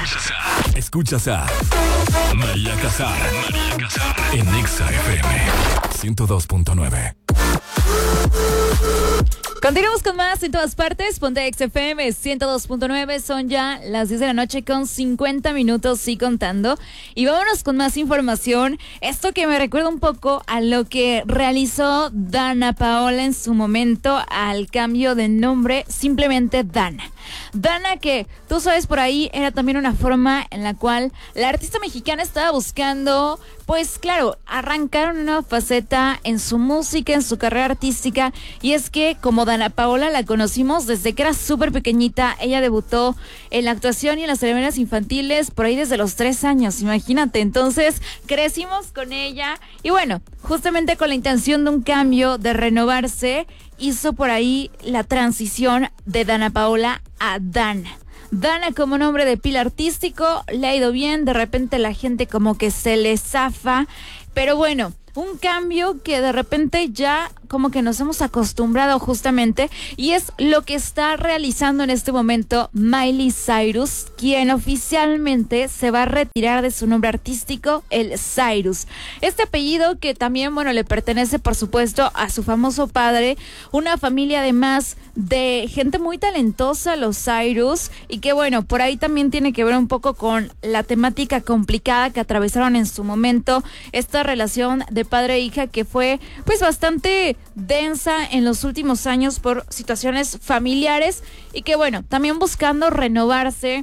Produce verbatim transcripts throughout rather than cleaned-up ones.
Escuchas a, escuchas a María Casar, María Casar en Exa F M ciento dos punto nueve. Continuamos con más en todas partes. Ponte Exa F M ciento dos punto nueve. Son ya las diez de la noche con cincuenta minutos y contando. Y vámonos con más información. Esto que me recuerda un poco a lo que realizó Dana Paola en su momento al cambio de nombre, simplemente Dana. Dana, que tú sabes por ahí, era también una forma en la cual la artista mexicana estaba buscando, pues claro, arrancar una nueva faceta en su música, en su carrera artística. Y es que como Dana Paola la conocimos desde que era súper pequeñita. Ella debutó en la actuación y en las ceremonias infantiles por ahí desde los tres años, imagínate. Entonces crecimos con ella y bueno, justamente con la intención de un cambio, de renovarse, hizo por ahí la transición de Dana Paola a Dana. Dana como nombre de pila artístico, le ha ido bien, de repente la gente como que se le zafa, pero bueno, un cambio que de repente ya como que nos hemos acostumbrado justamente, y es lo que está realizando en este momento Miley Cyrus, quien oficialmente se va a retirar de su nombre artístico, el Cyrus. Este apellido que también, bueno, le pertenece por supuesto a su famoso padre, una familia además de gente muy talentosa, los Cyrus, y que bueno, por ahí también tiene que ver un poco con la temática complicada que atravesaron en su momento, esta relación de padre e hija que fue pues bastante densa en los últimos años por situaciones familiares, y que bueno, también buscando renovarse,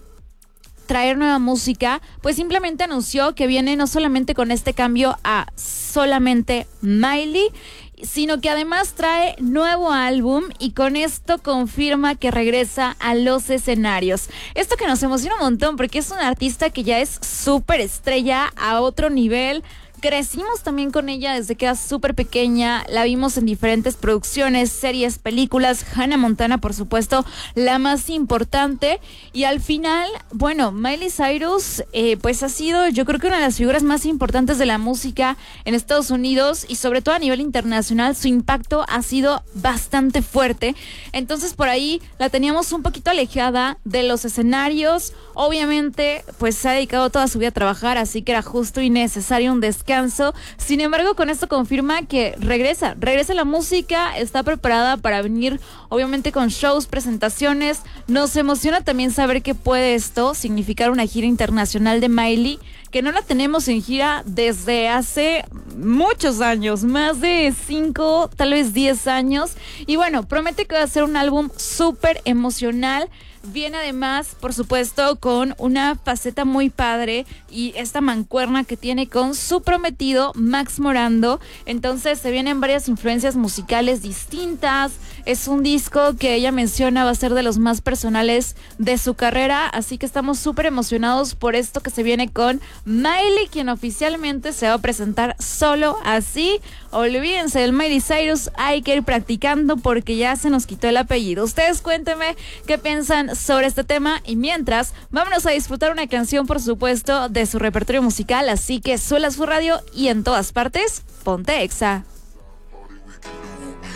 traer nueva música, pues simplemente anunció que viene no solamente con este cambio a solamente Miley, sino que además trae nuevo álbum, y con esto confirma que regresa a los escenarios. Esto que nos emociona un montón porque es una artista que ya es súper estrella a otro nivel. Crecimos también con ella desde que era súper pequeña, la vimos en diferentes producciones, series, películas, Hannah Montana por supuesto, la más importante, y al final, bueno, Miley Cyrus eh, pues ha sido yo creo que una de las figuras más importantes de la música en Estados Unidos, y sobre todo a nivel internacional su impacto ha sido bastante fuerte. Entonces por ahí la teníamos un poquito alejada de los escenarios, obviamente pues se ha dedicado toda su vida a trabajar, así que era justo y necesario un descanso. Sin embargo, con esto confirma que regresa, regresa la música, está preparada para venir, obviamente con shows, presentaciones. Nos emociona también saber que puede esto significar una gira internacional de Miley, que no la tenemos en gira desde hace muchos años, más de cinco, tal vez diez años. Y bueno, promete que va a ser un álbum súper emocional. Viene además, por supuesto, con una faceta muy padre y esta mancuerna que tiene con su prometido Max Morando. Entonces se vienen varias influencias musicales distintas. Es un disco que ella menciona va a ser de los más personales de su carrera, así que estamos súper emocionados por esto que se viene con Miley, quien oficialmente se va a presentar solo así. Olvídense del Miley Cyrus, hay que ir practicando porque ya se nos quitó el apellido. Ustedes cuéntenme qué piensan sobre este tema, y mientras, vámonos a disfrutar una canción, por supuesto, de su repertorio musical, así que suela su radio y en todas partes, ponte Exa.